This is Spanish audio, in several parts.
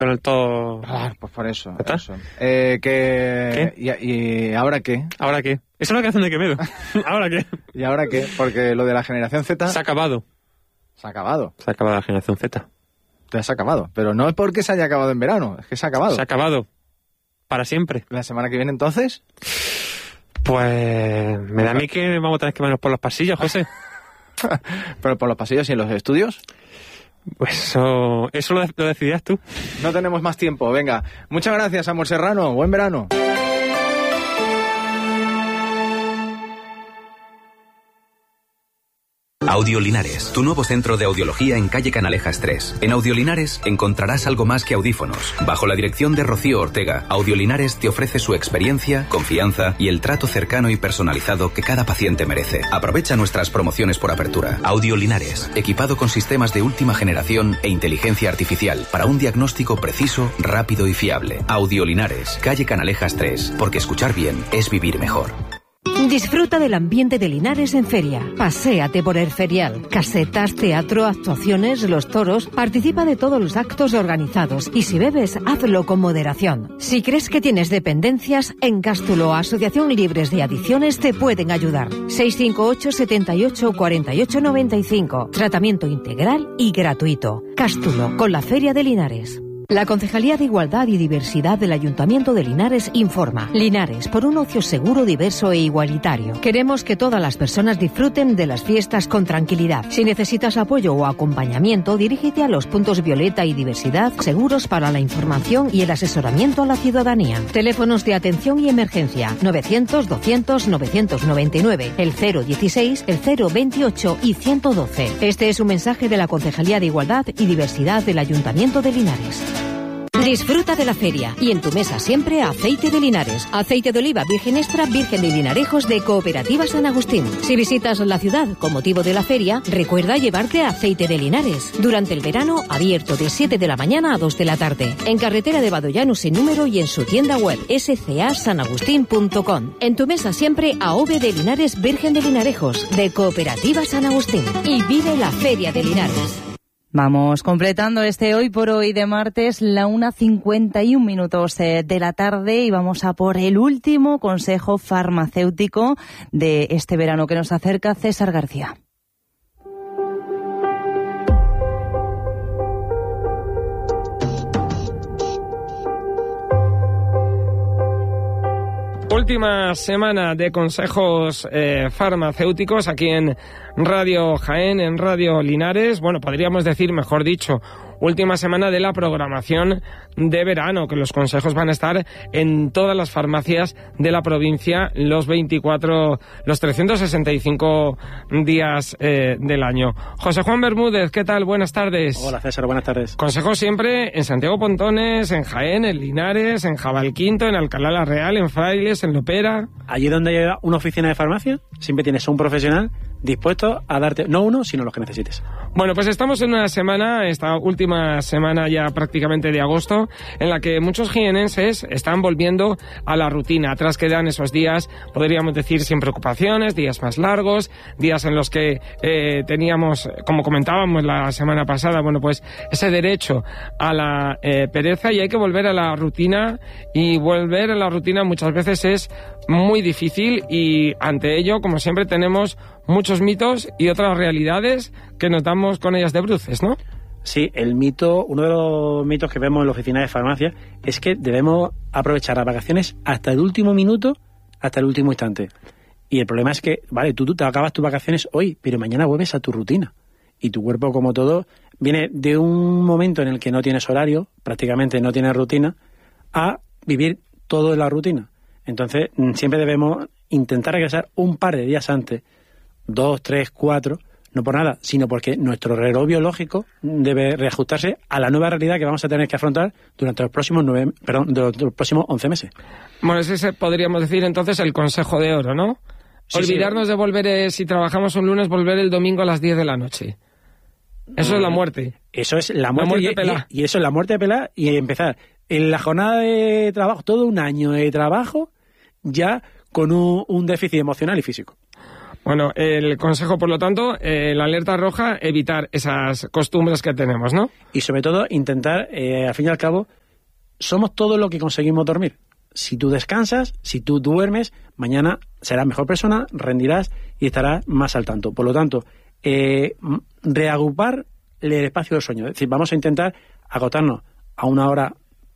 Pero todo... Ah, pues por eso. ¿Está? Eso. ¿Qué? ¿Y ahora qué? ¿Ahora qué? Eso es la canción de Quevedo. ¿Ahora qué? ¿Y ahora qué? Porque lo de la generación Z... Se ha acabado. Se ha acabado. Se ha acabado la generación Z. Ya se ha acabado. Pero no es porque se haya acabado en verano, es que se ha acabado. Se ha acabado. Para siempre. ¿La semana que viene entonces? Pues me da a mí que vamos a tener que vernos por los pasillos, José. ¿Pero por los pasillos y en los estudios? Pues eso lo decidirás tú. No tenemos más tiempo, venga. Muchas gracias, Samuel Serrano. Buen verano. Audiolinares, tu nuevo centro de audiología en calle Canalejas 3. En Audiolinares encontrarás algo más que audífonos. Bajo la dirección de Rocío Ortega, Audiolinares te ofrece su experiencia, confianza y el trato cercano y personalizado que cada paciente merece. Aprovecha nuestras promociones por apertura. Audiolinares, equipado con sistemas de última generación e inteligencia artificial para un diagnóstico preciso, rápido y fiable. Audiolinares, calle Canalejas 3, porque escuchar bien es vivir mejor. Disfruta del ambiente de Linares en feria. Paséate por el ferial. Casetas, teatro, actuaciones, los toros. Participa de todos los actos organizados y si bebes, hazlo con moderación. Si crees que tienes dependencias, en Cástulo, Asociación Libres de Adicciones, te pueden ayudar. 658 78 48 95. Tratamiento integral y gratuito. Cástulo, con la Feria de Linares. La Concejalía de Igualdad y Diversidad del Ayuntamiento de Linares informa. Linares, por un ocio seguro, diverso e igualitario. Queremos que todas las personas disfruten de las fiestas con tranquilidad. Si necesitas apoyo o acompañamiento, dirígete a los puntos Violeta y Diversidad, seguros para la información y el asesoramiento a la ciudadanía. Teléfonos de atención y emergencia: 900 200 999, el 016, el 028 y 112. Este es un mensaje de la Concejalía de Igualdad y Diversidad del Ayuntamiento de Linares. Disfruta de la feria y en tu mesa siempre aceite de Linares, aceite de oliva virgen extra, virgen de Linarejos de Cooperativa San Agustín. Si visitas la ciudad con motivo de la feria, recuerda llevarte aceite de Linares. Durante el verano, abierto de 7 de la mañana a 2 de la tarde. En carretera de Badollano sin número y en su tienda web scasanagustin.com. En tu mesa siempre AOVE de Linares Virgen de Linarejos de Cooperativa San Agustín. Y vive la feria de Linares. Vamos completando este Hoy por Hoy de martes, la 1:51 de la tarde, y vamos a por el último consejo farmacéutico de este verano que nos acerca César García. Última semana de consejos farmacéuticos aquí en Radio Jaén, en Radio Linares. Bueno, podríamos decir, mejor dicho, última semana de la programación de verano, que los consejos van a estar en todas las farmacias de la provincia los 365 días del año. José Juan Bermúdez, ¿qué tal? Buenas tardes. Hola César, buenas tardes. Consejos siempre en Santiago Pontones, en Jaén, en Linares, en Jabalquinto, en Alcalá la Real, en Frailes, en Lopera. Allí donde hay una oficina de farmacia, siempre tienes un profesional dispuesto a darte, no uno, sino los que necesites. Bueno, pues estamos en una semana, esta última semana ya prácticamente de agosto, en la que muchos jienenses están volviendo a la rutina. Atrás quedan esos días, podríamos decir, sin preocupaciones, días más largos, días en los que teníamos, como comentábamos la semana pasada, bueno, pues ese derecho a la pereza, y hay que volver a la rutina, y volver a la rutina muchas veces es muy difícil, y ante ello, como siempre, tenemos muchos mitos y otras realidades que nos damos con ellas de bruces, ¿no? Sí, uno de los mitos que vemos en la oficina de farmacia es que debemos aprovechar las vacaciones hasta el último minuto, hasta el último instante. Y el problema es que, vale, tú te acabas tus vacaciones hoy, pero mañana vuelves a tu rutina. Y tu cuerpo, como todo, viene de un momento en el que no tienes horario, prácticamente no tienes rutina, a vivir todo en la rutina. Entonces, siempre debemos intentar regresar un par de días antes, 2, 3, 4, no por nada, sino porque nuestro reloj biológico debe reajustarse a la nueva realidad que vamos a tener que afrontar durante los próximos 11 meses. Bueno, ese podríamos decir entonces el consejo de oro, ¿no? Sí, olvidarnos de volver, si trabajamos un lunes, volver el domingo a las 10 de la noche. Eso es la muerte. Eso es la muerte pelada. Y eso es la muerte pelada, y empezar en la jornada de trabajo, todo un año de trabajo, ya con un déficit emocional y físico. Bueno, el consejo, por lo tanto, la alerta roja, evitar esas costumbres que tenemos, ¿no? Y sobre todo, intentar, al fin y al cabo, somos todo lo que conseguimos dormir. Si tú descansas, si tú duermes, mañana serás mejor persona, rendirás y estarás más al tanto. Por lo tanto, reagrupar el espacio del sueño. Es decir, vamos a intentar acotarnos a una hora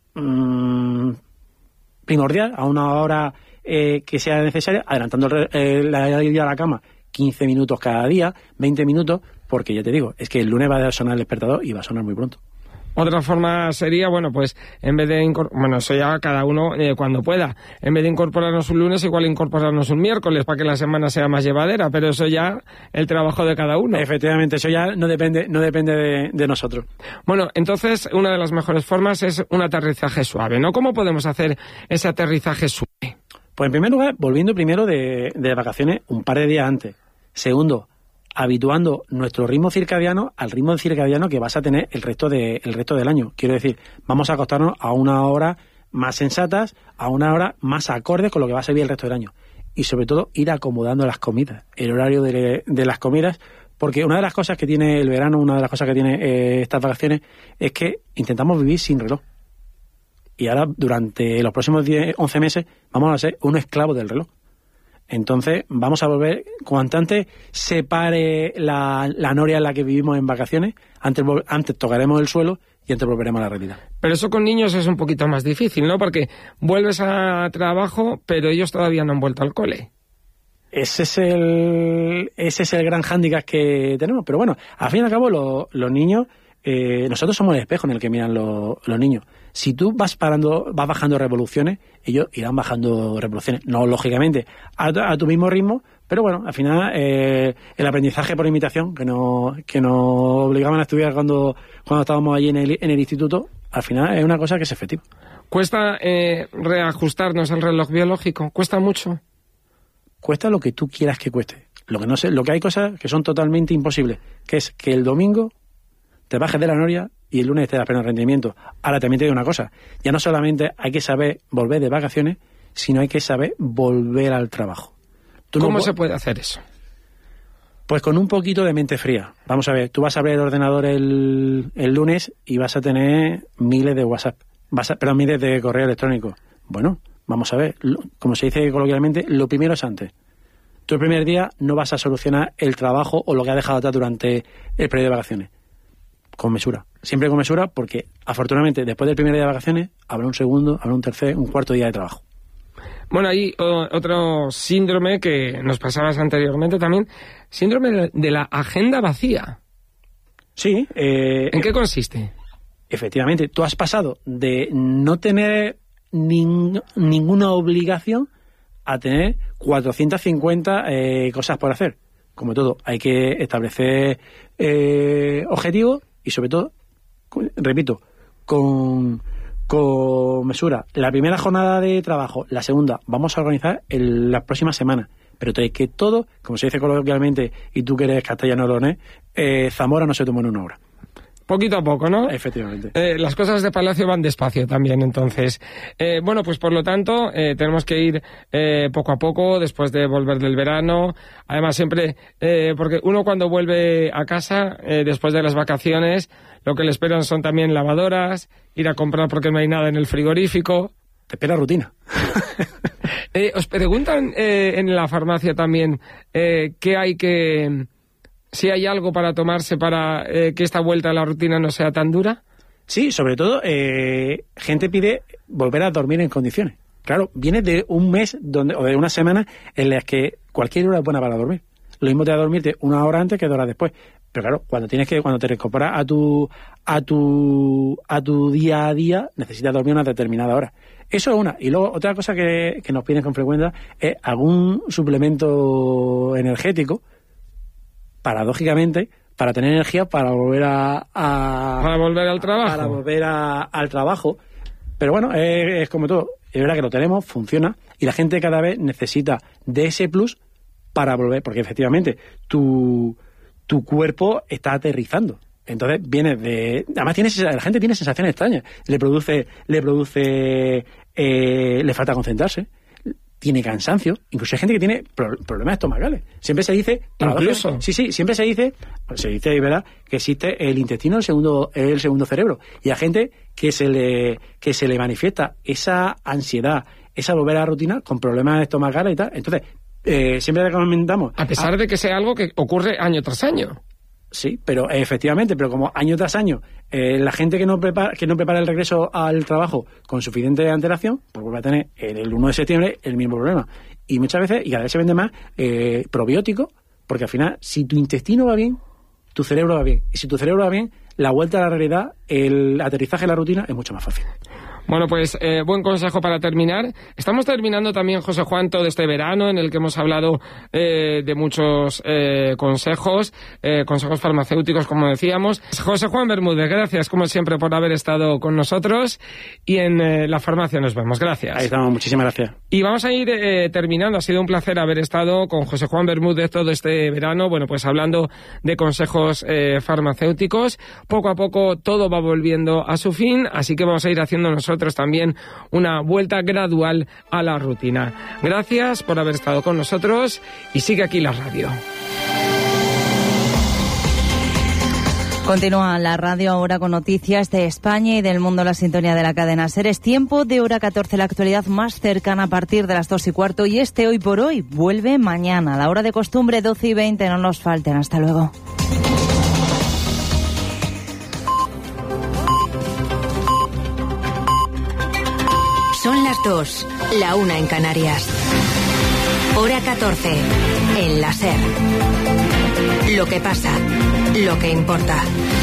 primordial, a una hora que sea necesaria, adelantando la ida a la cama 15 minutos cada día, 20 minutos, porque ya te digo, es que el lunes va a sonar el despertador y va a sonar muy pronto. Otra forma sería, bueno, pues en vez de eso ya cada uno cuando pueda. En vez de incorporarnos un lunes, igual incorporarnos un miércoles para que la semana sea más llevadera, pero eso ya el trabajo de cada uno. Efectivamente, eso ya no depende de nosotros. Bueno, entonces una de las mejores formas es un aterrizaje suave, ¿no? ¿Cómo podemos hacer ese aterrizaje suave? Pues en primer lugar, volviendo primero de vacaciones un par de días antes. Segundo, habituando nuestro ritmo circadiano al ritmo circadiano que vas a tener el resto del año. Quiero decir, vamos a acostarnos a una hora más sensatas, a una hora más acorde con lo que va a servir el resto del año. Y sobre todo, ir acomodando las comidas, el horario de las comidas, porque una de las cosas que tiene el verano, una de las cosas que tiene estas vacaciones, es que intentamos vivir sin reloj. Y ahora, durante los próximos 11 meses, vamos a ser unos esclavos del reloj. Entonces, vamos a volver, cuanto antes se pare la noria en la que vivimos en vacaciones, antes tocaremos el suelo y antes volveremos a la realidad. Pero eso con niños es un poquito más difícil, ¿no? Porque vuelves a trabajo, pero ellos todavía no han vuelto al cole. Ese es el gran hándicap que tenemos. Pero bueno, al fin y al cabo, los niños, nosotros somos el espejo en el que miran los niños. Si tú vas bajando revoluciones, ellos irán bajando revoluciones. No, lógicamente, a tu mismo ritmo, pero bueno, al final el aprendizaje por imitación que nos obligaban a estudiar cuando estábamos allí en el instituto, al final es una cosa que es efectiva. ¿Cuesta reajustarnos al reloj biológico? ¿Cuesta mucho? Cuesta lo que tú quieras que cueste. Lo que hay cosas que son totalmente imposibles, que es que el domingo te bajes de la noria y el lunes estés a pleno rendimiento. Ahora también te digo una cosa, ya no solamente hay que saber volver de vacaciones, sino hay que saber volver al trabajo. ¿Cómo se puede hacer eso? Pues con un poquito de mente fría. Vamos a ver, tú vas a abrir el ordenador el lunes y vas a tener miles de WhatsApp, miles de correo electrónico. Bueno, vamos a ver, como se dice coloquialmente, lo primero es antes. Tú el primer día no vas a solucionar el trabajo o lo que has dejado atrás durante el periodo de vacaciones. Con mesura. Siempre con mesura porque, afortunadamente, después del primer día de vacaciones, habrá un segundo, habrá un tercer, un cuarto día de trabajo. Bueno, hay otro síndrome que nos pasabas anteriormente también, síndrome de la agenda vacía. Sí. ¿En qué consiste? Efectivamente, tú has pasado de no tener ninguna obligación a tener 450 cosas por hacer. Como todo, hay que establecer objetivos y sobre todo, repito, con mesura. La primera jornada de trabajo, la segunda, vamos a organizar en las próximas semanas. Pero que todo, como se dice coloquialmente, y tú que eres castellano-leonés, Zamora no se tomó en una hora. Poquito a poco, ¿no? Efectivamente. Las cosas de Palacio van despacio también, entonces. Bueno, pues por lo tanto, tenemos que ir poco a poco, después de volver del verano. Además, siempre, porque uno cuando vuelve a casa, después de las vacaciones, lo que le esperan son también lavadoras, ir a comprar porque no hay nada en el frigorífico. Te espera rutina. Os preguntan en la farmacia también qué hay que... si hay algo para tomarse para que esta vuelta a la rutina no sea tan dura. Sí, sobre todo, gente pide volver a dormir en condiciones. Claro, vienes de un mes o de una semana en las que cualquier hora es buena para dormir. Lo mismo te da dormirte una hora antes que 2 horas después. Pero claro, cuando te reincorporas a tu día a día, necesitas dormir una determinada hora. Eso es una. Y luego otra cosa que nos piden con frecuencia es algún suplemento energético, paradójicamente, para tener energía para volver para volver al trabajo. Para volver al trabajo. Pero bueno, es como todo. Es verdad que lo tenemos, funciona, y la gente cada vez necesita de ese plus para volver, porque efectivamente tu cuerpo está aterrizando. Entonces viene de... Además la gente tiene sensaciones extrañas. Le falta concentrarse. tiene cansancio, incluso hay gente que tiene problemas estomacales. Siempre se dice... Incluso. Sí, siempre se dice, ¿verdad?, que existe el intestino, el segundo cerebro. Y hay gente que se le manifiesta esa ansiedad, esa volver a la rutina con problemas estomacales y tal. Entonces, siempre recomendamos... A pesar de que sea algo que ocurre año tras año. Sí, pero efectivamente, pero como año tras año la gente que no prepara el regreso al trabajo con suficiente antelación, pues vuelve a tener el 1 de septiembre el mismo problema. Y muchas veces, y cada vez se vende más probióticos, porque al final, si tu intestino va bien, tu cerebro va bien. Y si tu cerebro va bien, la vuelta a la realidad, el aterrizaje a la rutina es mucho más fácil. Bueno, pues buen consejo para terminar. Estamos terminando también, José Juan, todo este verano en el que hemos hablado de muchos consejos farmacéuticos, como decíamos. José Juan Bermúdez, gracias como siempre por haber estado con nosotros y en La Farmacia nos vemos. Gracias. Ahí estamos, muchísimas gracias. Y vamos a ir terminando. Ha sido un placer haber estado con José Juan Bermúdez todo este verano, bueno, pues hablando de consejos farmacéuticos. Poco a poco todo va volviendo a su fin, así que vamos a ir haciendo nosotros también una vuelta gradual a la rutina. Gracias por haber estado con nosotros y sigue aquí la radio. Continúa la radio ahora con noticias de España y del mundo, la sintonía de la cadena SER. Es tiempo de hora 14, la actualidad más cercana a partir de las 2:15. Y este Hoy por Hoy vuelve mañana, a la hora de costumbre, 12:20. No nos falten. Hasta luego. Son las 2, la 1 en Canarias. Hora 14, en la SER. Lo que pasa, lo que importa.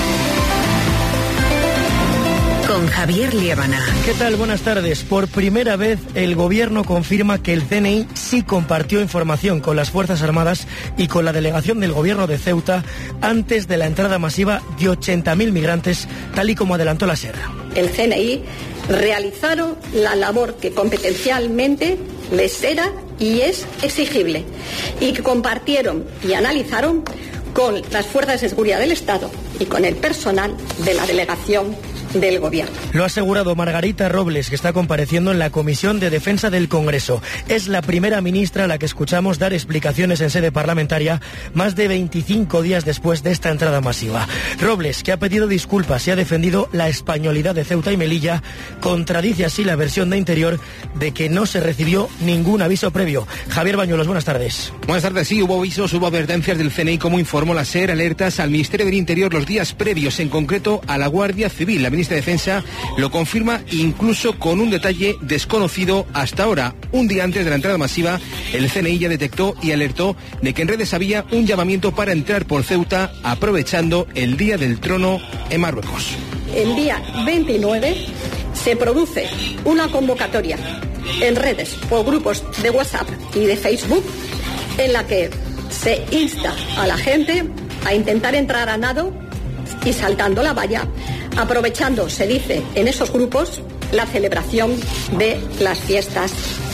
Con Javier Liébana. ¿Qué tal? Buenas tardes. Por primera vez el Gobierno confirma que el CNI sí compartió información con las Fuerzas Armadas y con la delegación del Gobierno de Ceuta antes de la entrada masiva de 80.000 migrantes, tal y como adelantó la SER. El CNI realizaron la labor que competencialmente les era y es exigible, y que compartieron y analizaron con las fuerzas de seguridad del Estado y con el personal de la delegación del Gobierno. Lo ha asegurado Margarita Robles, que está compareciendo en la Comisión de Defensa del Congreso. Es la primera ministra a la que escuchamos dar explicaciones en sede parlamentaria más de 25 días después de esta entrada masiva. Robles, que ha pedido disculpas y ha defendido la españolidad de Ceuta y Melilla, contradice así la versión de Interior de que no se recibió ningún aviso previo. Javier Bañuelos, buenas tardes. Buenas tardes, sí, hubo avisos, hubo advertencias del CNI, como informó la SER, alertas al Ministerio del Interior los días previos, en concreto a la Guardia Civil. La ministra de Defensa lo confirma incluso con un detalle desconocido hasta ahora. Un día antes de la entrada masiva, el CNI ya detectó y alertó de que en redes había un llamamiento para entrar por Ceuta aprovechando el Día del Trono en Marruecos. El día 29 se produce una convocatoria en redes por grupos de WhatsApp y de Facebook en la que se insta a la gente a intentar entrar a nado y saltando la valla, aprovechando, se dice en esos grupos, la celebración de las fiestas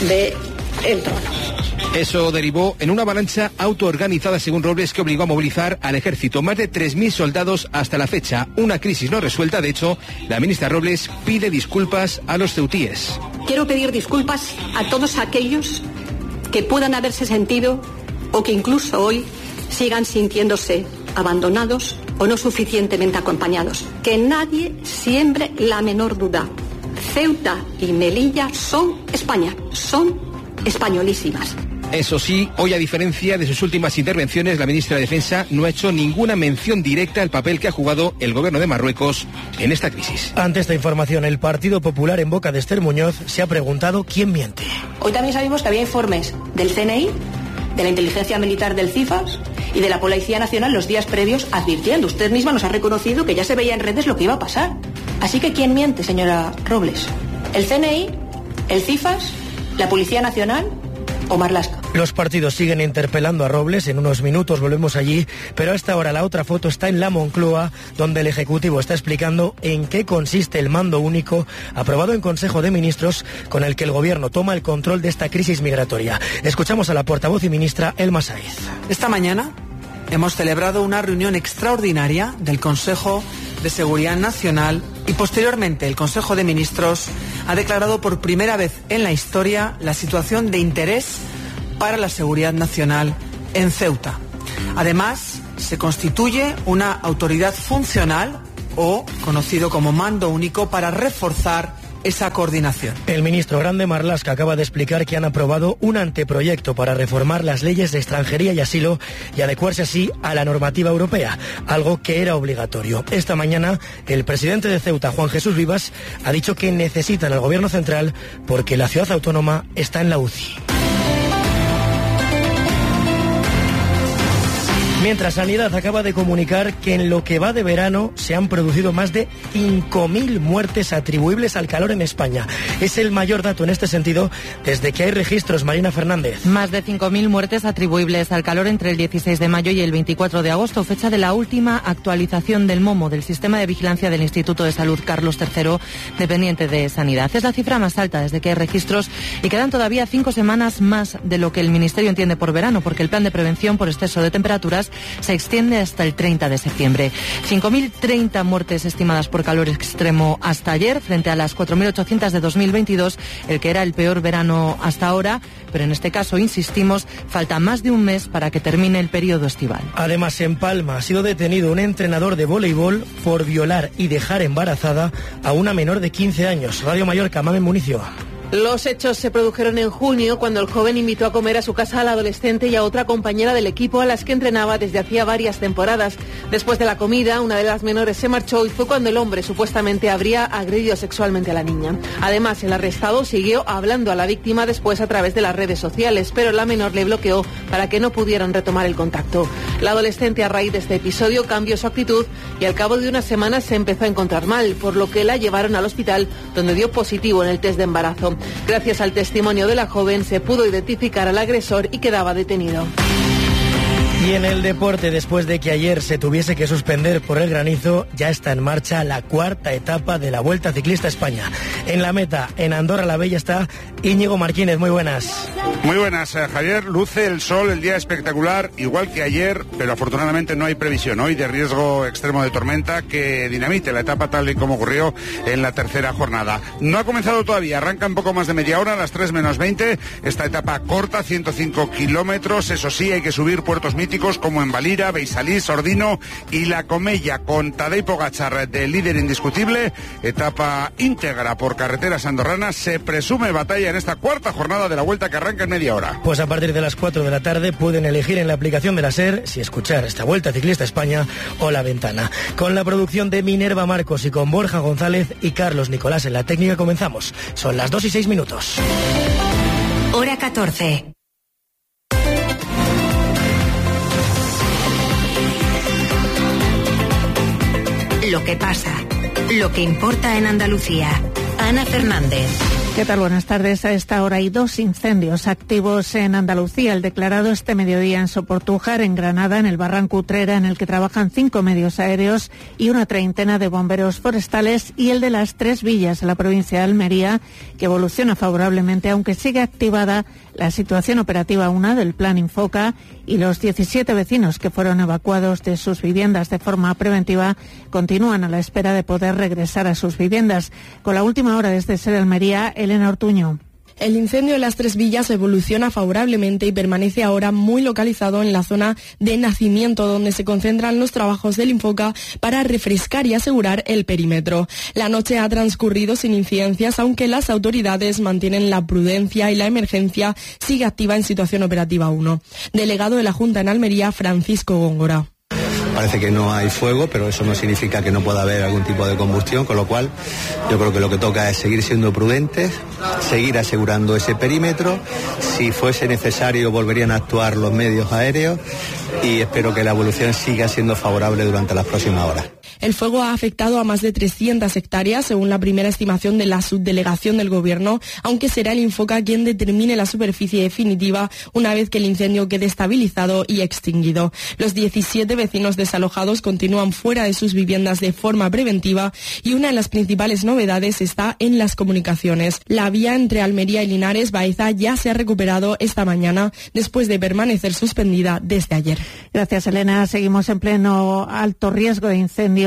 del Trono. Eso derivó en una avalancha autoorganizada, según Robles, que obligó a movilizar al ejército. Más de 3.000 soldados hasta la fecha. Una crisis no resuelta. De hecho, la ministra Robles pide disculpas a los ceutíes. Quiero pedir disculpas a todos aquellos que puedan haberse sentido o que incluso hoy sigan sintiéndose abandonados o no suficientemente acompañados. Que nadie siembre la menor duda. Ceuta y Melilla son España, son españolísimas. Eso sí, hoy, a diferencia de sus últimas intervenciones, la ministra de Defensa no ha hecho ninguna mención directa al papel que ha jugado el gobierno de Marruecos en esta crisis. Ante esta información, el Partido Popular, en boca de Esther Muñoz, se ha preguntado quién miente. Hoy también sabemos que había informes del CNI, de la inteligencia militar del CIFAS y de la Policía Nacional los días previos advirtiendo. Usted misma nos ha reconocido que ya se veía en redes lo que iba a pasar. Así que ¿quién miente, señora Robles? ¿El CNI? ¿El CIFAS? ¿La Policía Nacional? ¿O Marlaska? Los partidos siguen interpelando a Robles. En unos minutos volvemos allí, pero a esta hora la otra foto está en la Moncloa, donde el Ejecutivo está explicando en qué consiste el mando único aprobado en Consejo de Ministros, con el que el Gobierno toma el control de esta crisis migratoria. Escuchamos a la portavoz y ministra Elma Saiz. Esta mañana hemos celebrado una reunión extraordinaria del Consejo de Seguridad Nacional Y posteriormente el Consejo de Ministros ha declarado por primera vez en la historia la situación de interés para la seguridad nacional en Ceuta. Además, se constituye una autoridad funcional o conocido como mando único para reforzar esa coordinación. El ministro Grande Marlaska acaba de explicar que han aprobado un anteproyecto para reformar las leyes de extranjería y asilo y adecuarse así a la normativa europea, algo que era obligatorio. Esta mañana, el presidente de Ceuta, Juan Jesús Vivas, ha dicho que necesitan al gobierno central porque la ciudad autónoma está en la UCI. Mientras Sanidad acaba de comunicar que en lo que va de verano se han producido más de 5.000 muertes atribuibles al calor en España. Es el mayor dato en este sentido desde que hay registros. Marina Fernández. Más de 5.000 muertes atribuibles al calor entre el 16 de mayo y el 24 de agosto, fecha de la última actualización del MOMO, del Sistema de Vigilancia del Instituto de Salud Carlos III, dependiente de Sanidad. Es la cifra más alta desde que hay registros y quedan todavía 5 semanas más de lo que el Ministerio entiende por verano, porque el plan de prevención por exceso de temperaturas se extiende hasta el 30 de septiembre. 5.030 muertes estimadas por calor extremo hasta ayer, frente a las 4.800 de 2022, el que era el peor verano hasta ahora, pero en este caso, insistimos, falta más de un mes para que termine el periodo estival. Además, en Palma ha sido detenido un entrenador de voleibol por violar y dejar embarazada a una menor de 15 años. Radio Mallorca, Mamen Municio. Los hechos se produjeron en junio, cuando el joven invitó a comer a su casa al adolescente y a otra compañera del equipo a las que entrenaba desde hacía varias temporadas. Después de la comida, una de las menores se marchó y fue cuando el hombre supuestamente habría agredido sexualmente a la niña. Además, el arrestado siguió hablando a la víctima después a través de las redes sociales, pero la menor le bloqueó para que no pudieran retomar el contacto. La adolescente, a raíz de este episodio, cambió su actitud y al cabo de unas semanas se empezó a encontrar mal, por lo que la llevaron al hospital, donde dio positivo en el test de embarazo. Gracias al testimonio de la joven se pudo identificar al agresor y quedaba detenido. Y en el deporte, después de que ayer se tuviese que suspender por el granizo, ya está en marcha la cuarta etapa de la Vuelta Ciclista España. En la meta, en Andorra la Bella, está Íñigo Martínez. Muy buenas. Muy buenas, Javier. Luce el sol, el día espectacular, igual que ayer, pero afortunadamente no hay previsión hoy de riesgo extremo de tormenta que dinamite la etapa tal y como ocurrió en la tercera jornada. No ha comenzado todavía, arranca un poco más de media hora, a las 3 menos 20. Esta etapa corta, 105 kilómetros, eso sí, hay que subir puertos míticos como en Valira, Beisalís, Ordino y La Comella, con Tadej Pogačar de líder indiscutible. Etapa íntegra por carreteras andorranas. Se presume batalla en esta cuarta jornada de la Vuelta que arranca en media hora. Pues a partir de las 4 de la tarde pueden elegir en la aplicación de la SER si escuchar esta Vuelta Ciclista España o La Ventana. Con la producción de Minerva Marcos y con Borja González y Carlos Nicolás en la técnica comenzamos. Son las 2:06. Hora 14. Lo que pasa, lo que importa en Andalucía. Ana Fernández. ¿Qué tal? Buenas tardes. A esta hora hay 2 incendios activos en Andalucía. El declarado este mediodía en Soportújar, en Granada, en el Barranco Utrera, en el que trabajan 5 medios aéreos y una treintena de bomberos forestales, y el de las 3 villas de la provincia de Almería, que evoluciona favorablemente, aunque sigue activada la situación operativa 1 del Plan Infoca, y los 17 vecinos que fueron evacuados de sus viviendas de forma preventiva continúan a la espera de poder regresar a sus viviendas. Con la última hora desde SER Almería, Elena Ortuño. El incendio de las 3 villas evoluciona favorablemente y permanece ahora muy localizado en la zona de Nacimiento, donde se concentran los trabajos del Infoca para refrescar y asegurar el perímetro. La noche ha transcurrido sin incidencias, aunque las autoridades mantienen la prudencia y la emergencia sigue activa en situación operativa 1. Delegado de la Junta en Almería, Francisco Góngora. Parece que no hay fuego, pero eso no significa que no pueda haber algún tipo de combustión, con lo cual yo creo que lo que toca es seguir siendo prudentes, seguir asegurando ese perímetro. Si fuese necesario, volverían a actuar los medios aéreos y espero que la evolución siga siendo favorable durante las próximas horas. El fuego ha afectado a más de 300 hectáreas, según la primera estimación de la subdelegación del Gobierno, aunque será el Infoca quien determine la superficie definitiva una vez que el incendio quede estabilizado y extinguido. Los 17 vecinos desalojados continúan fuera de sus viviendas de forma preventiva y una de las principales novedades está en las comunicaciones. La vía entre Almería y Linares Baeza ya se ha recuperado esta mañana después de permanecer suspendida desde ayer. Gracias, Elena. Seguimos en pleno alto riesgo de incendio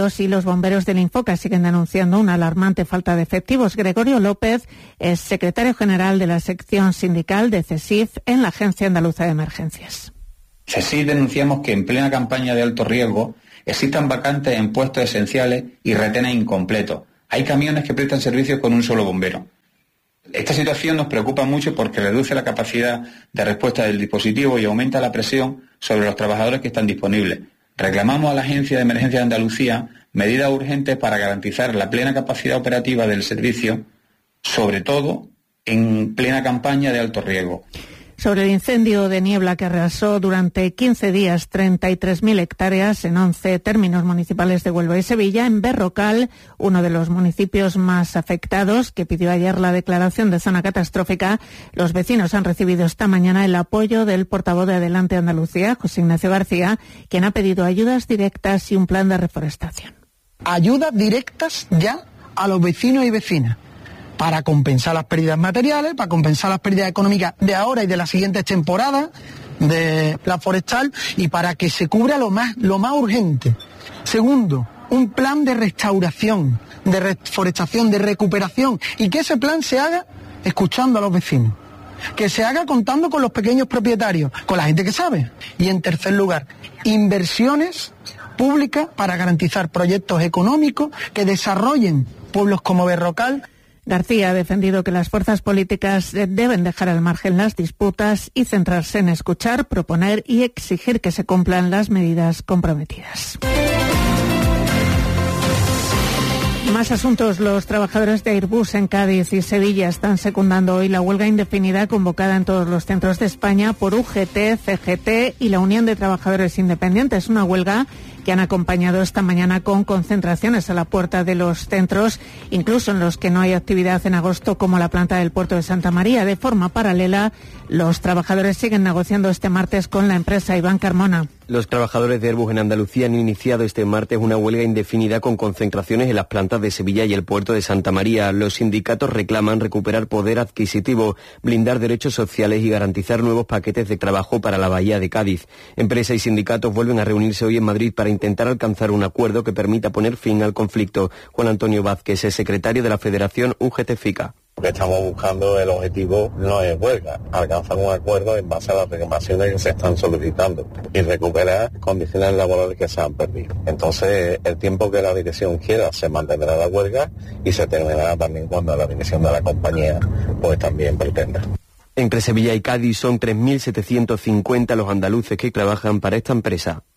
incendios y los bomberos del Infoca siguen denunciando una alarmante falta de efectivos. Gregorio López es secretario general de la sección sindical de CESIF en la Agencia Andaluza de Emergencias. CESIF denunciamos que en plena campaña de alto riesgo existan vacantes en puestos esenciales y retenes incompletos. Hay camiones que prestan servicios con un solo bombero. Esta situación nos preocupa mucho porque reduce la capacidad de respuesta del dispositivo y aumenta la presión sobre los trabajadores que están disponibles. Reclamamos a la Agencia de Emergencia de Andalucía medidas urgentes para garantizar la plena capacidad operativa del servicio, sobre todo en plena campaña de alto riesgo. Sobre el incendio de niebla que arrasó durante 15 días 33.000 hectáreas en 11 términos municipales de Huelva y Sevilla, en Berrocal, uno de los municipios más afectados, que pidió ayer la declaración de zona catastrófica, los vecinos han recibido esta mañana el apoyo del portavoz de Adelante Andalucía, José Ignacio García, quien ha pedido ayudas directas y un plan de reforestación. Ayudas directas ya a los vecinos y vecinas, para compensar las pérdidas materiales, para compensar las pérdidas económicas de ahora y de las siguientes temporadas de la forestal y para que se cubra lo más urgente. Segundo, un plan de restauración, de reforestación, de recuperación y que ese plan se haga escuchando a los vecinos, que se haga contando con los pequeños propietarios, con la gente que sabe. Y en tercer lugar, inversiones públicas para garantizar proyectos económicos que desarrollen pueblos como Berrocal. García ha defendido que las fuerzas políticas deben dejar al margen las disputas y centrarse en escuchar, proponer y exigir que se cumplan las medidas comprometidas. Más asuntos. Los trabajadores de Airbus en Cádiz y Sevilla están secundando hoy la huelga indefinida convocada en todos los centros de España por UGT, CGT y la Unión de Trabajadores Independientes. Una huelga que han acompañado esta mañana con concentraciones a la puerta de los centros, incluso en los que no hay actividad en agosto, como la planta del puerto de Santa María. De forma paralela, los trabajadores siguen negociando este martes con la empresa. Iván Carmona. Los trabajadores de Airbus en Andalucía han iniciado este martes una huelga indefinida con concentraciones en las plantas de Sevilla y el puerto de Santa María. Los sindicatos reclaman recuperar poder adquisitivo, blindar derechos sociales y garantizar nuevos paquetes de trabajo para la Bahía de Cádiz. Empresa y sindicatos vuelven a reunirse hoy en Madrid para intentar alcanzar un acuerdo que permita poner fin al conflicto. Juan Antonio Vázquez es secretario de la Federación UGT-FICA. Lo que estamos buscando, el objetivo no es huelga, alcanzar un acuerdo en base a las reclamaciones que se están solicitando y recuperar condiciones laborales que se han perdido. Entonces, el tiempo que la dirección quiera se mantendrá la huelga y se terminará también cuando la dirección de la compañía pues también pretenda. Entre Sevilla y Cádiz son 3.750 los andaluces que trabajan para esta empresa.